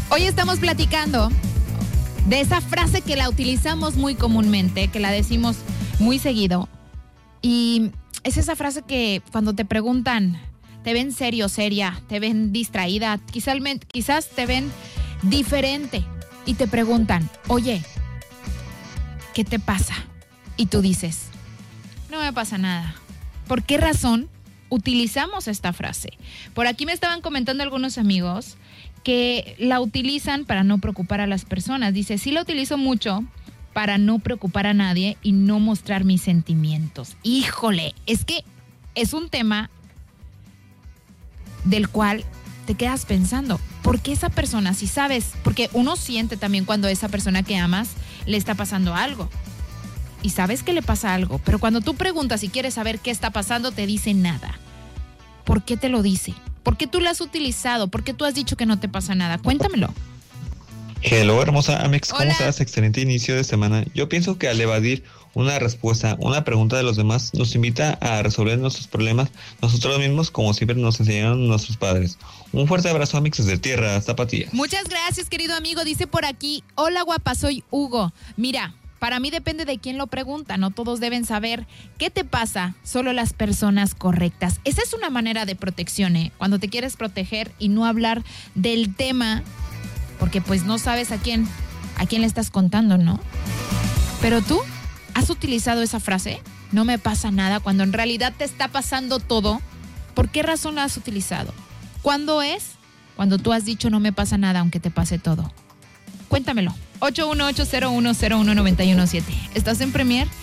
Hoy estamos platicando de esa frase que la utilizamos muy comúnmente, que la decimos muy seguido. Y es esa frase que cuando te preguntan, te ven serio, seria, te ven distraída, quizás te ven diferente y te preguntan, oye, ¿qué te pasa? Y tú dices, no me pasa nada. ¿Por qué razón utilizamos esta frase? Por aquí me estaban comentando algunos amigos que la utilizan para no preocupar a las personas. Dice, sí la utilizo mucho para no preocupar a nadie y no mostrar mis sentimientos. Híjole, es que es un tema del cual te quedas pensando, ¿por qué esa persona, si sabes? Porque uno siente también cuando esa persona que amas le está pasando algo. Y sabes que le pasa algo, pero cuando tú preguntas y quieres saber qué está pasando, te dice nada. ¿Por qué te lo dice? ¿Por qué tú lo has utilizado? ¿Por qué tú has dicho que no te pasa nada? Cuéntamelo. Hello, hermosa Amex, ¿cómo Hola. estás? Excelente inicio de semana. Yo pienso que al evadir una respuesta, una pregunta de los demás, nos invita a resolver nuestros problemas nosotros mismos, como siempre nos enseñaron nuestros padres. Un fuerte abrazo, Amex, desde Tierra Zapatillas. Muchas gracias, querido amigo. Dice por aquí, hola guapa, soy Hugo. Mira, para mí depende de quién lo pregunta, no todos deben saber qué te pasa, solo las personas correctas. Esa es una manera de protección, cuando te quieres proteger y no hablar del tema, porque pues no sabes a quién le estás contando, ¿no? Pero tú, ¿has utilizado esa frase? No me pasa nada, cuando en realidad te está pasando todo. ¿Por qué razón la has utilizado? ¿Cuándo es? Cuando tú has dicho no me pasa nada aunque te pase todo. Cuéntamelo. 818-0101-917. ¿Estás en Premier?